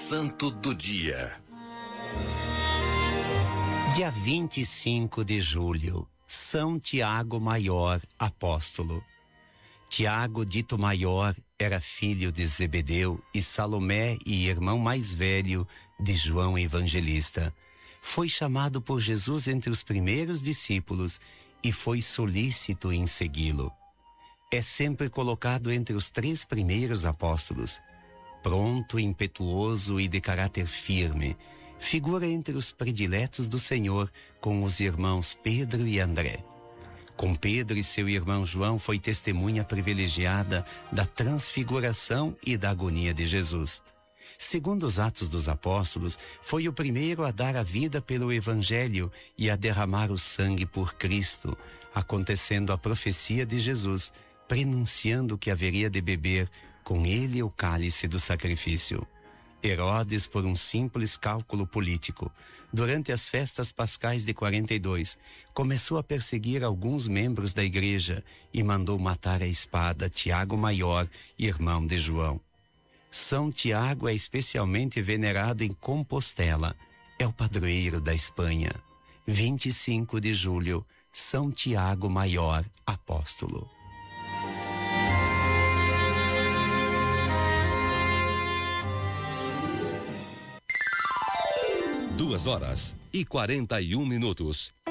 Santo do Dia. Dia 25 de julho, São Tiago Maior, apóstolo. Tiago, dito maior, era filho de Zebedeu e Salomé e irmão mais velho de João Evangelista. Foi chamado por Jesus entre os primeiros discípulos e foi solícito em segui-lo. É sempre colocado entre os 3 primeiros apóstolos. Pronto, impetuoso e de caráter firme, figura entre os prediletos do Senhor com os irmãos Pedro e André. Com Pedro e seu irmão João foi testemunha privilegiada da transfiguração e da agonia de Jesus. Segundo os Atos dos Apóstolos, foi o primeiro a dar a vida pelo Evangelho e a derramar o sangue por Cristo, acontecendo a profecia de Jesus, prenunciando que haveria de beber com ele o cálice do sacrifício. Herodes, por um simples cálculo político, durante as festas pascais de 42, começou a perseguir alguns membros da igreja e mandou matar à espada Tiago Maior, irmão de João. São Tiago é especialmente venerado em Compostela. É o padroeiro da Espanha. 25 de julho, São Tiago Maior, apóstolo. Duas horas e 41 minutos.